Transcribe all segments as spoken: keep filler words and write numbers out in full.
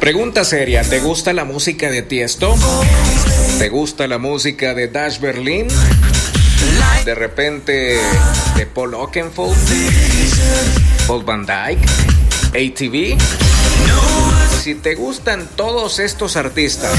Pregunta seria, ¿te gusta la música de Tiesto? ¿Te gusta la música de Dash Berlin? De repente de Paul Oakenfold, Paul Van Dyke, A T V. Si te gustan todos estos artistas,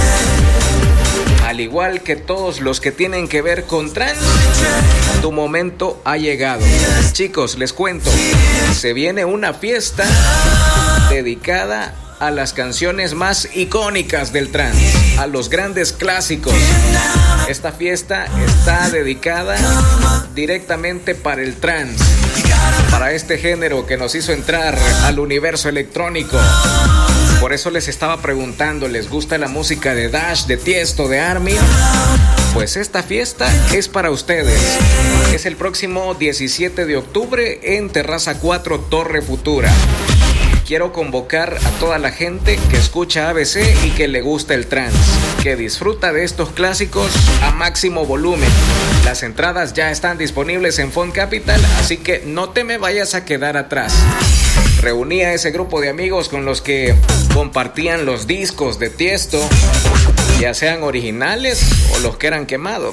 al igual que todos los que tienen que ver con trance, tu momento ha llegado. Chicos, les cuento, se viene una fiesta dedicada a las canciones más icónicas del trance, a los grandes clásicos. Esta fiesta está dedicada directamente para el trance, para este género que nos hizo entrar al universo electrónico. Por eso les estaba preguntando, ¿les gusta la música de Dash, de Tiesto, de Armin? Pues esta fiesta es para ustedes. Es el próximo diecisiete de octubre en Terraza cuatro, Torre Futura. Quiero convocar a toda la gente que escucha A B C y que le gusta el trance, que disfruta de estos clásicos a máximo volumen. Las entradas ya están disponibles en Font Capital, así que no te me vayas a quedar atrás. Reuní a ese grupo de amigos con los que compartían los discos de Tiesto, ya sean originales o los que eran quemados.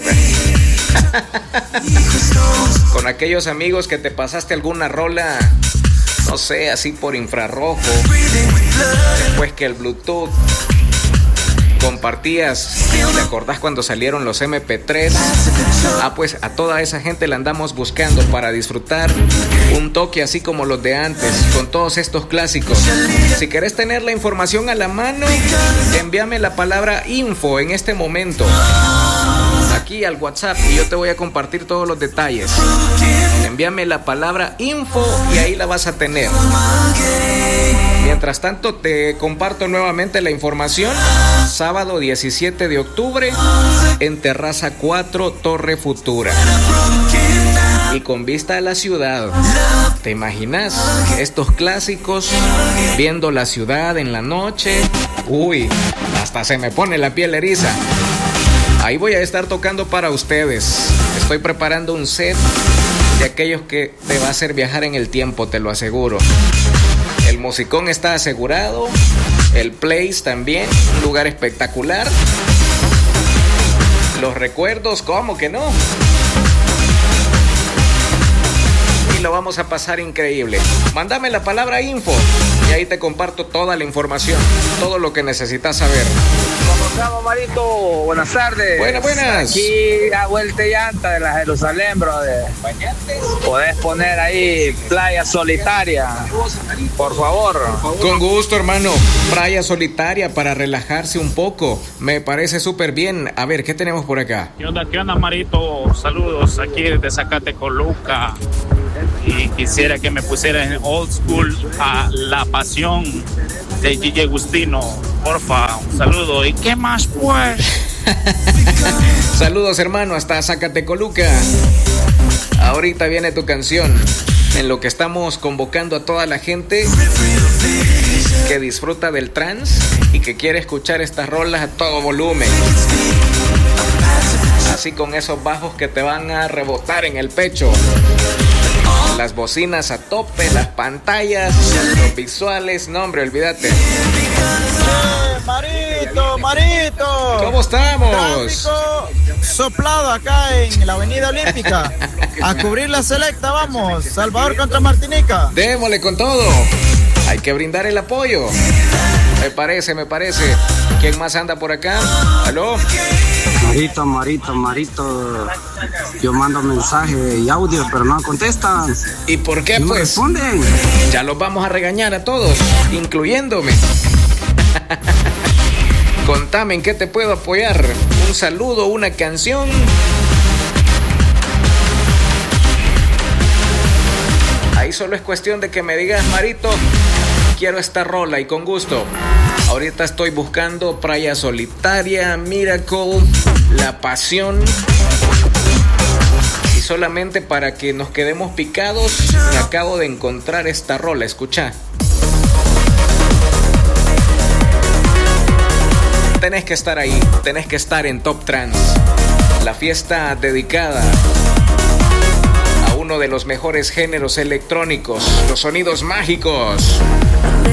Con aquellos amigos que te pasaste alguna rola, no sé, así por infrarrojo, después que el Bluetooth, compartías, ¿te acordás cuando salieron los eme pe tres? Ah, pues a toda esa gente la andamos buscando para disfrutar un toque así como los de antes, con todos estos clásicos. Si querés tener la información a la mano, envíame la palabra info en este momento aquí al WhatsApp y yo te voy a compartir todos los detalles. Envíame la palabra info y ahí la vas a tener. Mientras tanto, te comparto nuevamente la información. Sábado diecisiete de octubre en Terraza cuatro, Torre Futura. Y con vista a la ciudad. ¿Te imaginas estos clásicos viendo la ciudad en la noche? Uy, hasta se me pone la piel eriza. Ahí voy a estar tocando para ustedes. Estoy preparando un set de aquellos que te va a hacer viajar en el tiempo, te lo aseguro. El musicón está asegurado, el place también, un lugar espectacular. Los recuerdos, ¿cómo que no? Y lo vamos a pasar increíble. Mándame la palabra info y ahí te comparto toda la información, todo lo que necesitas saber. ¿Cómo estamos, Marito? Buenas tardes. Buenas, buenas. Aquí a vuelta y llanta de la Jerusalén, brother. Podés poner ahí Playa Solitaria, por favor. Con gusto, hermano. Playa Solitaria para relajarse un poco. Me parece súper bien. A ver, ¿qué tenemos por acá? ¿Qué onda, qué onda, Marito? Saludos aquí desde Zacatecoluca. Y quisiera que me pusieran en old school a La Pasión de Gigi Agustino. Porfa, un saludo. ¿Y qué más, pues? Saludos, hermano, hasta Zacatecoluca. Ahorita viene tu canción, en lo que estamos convocando a toda la gente que disfruta del trance y que quiere escuchar estas rolas a todo volumen. Así con esos bajos que te van a rebotar en el pecho. Las bocinas a tope, las pantallas, los visuales, no hombre, olvídate. Eh, Marito, Marito. ¿Cómo estamos? Tráfico soplado acá en la Avenida Olímpica. A cubrir la selecta, vamos. Salvador contra Martinica. Démosle con todo. Hay que brindar el apoyo. Me parece, me parece. ¿Quién más anda por acá? ¿Aló? Marito, Marito, Marito, yo mando mensajes y audio, pero no contestan. ¿Y por qué, no pues? responden. Ya los vamos a regañar a todos, incluyéndome. Contame en qué te puedo apoyar. Un saludo, una canción. Ahí solo es cuestión de que me digas, Marito, quiero esta rola y con gusto. Ahorita estoy buscando Playa Solitaria, Miracle, La Pasión. Y solamente para que nos quedemos picados, me acabo de encontrar esta rola, escucha. Tenés que estar ahí, tenés que estar en Top Trance. La fiesta dedicada a uno de los mejores géneros electrónicos, los sonidos mágicos.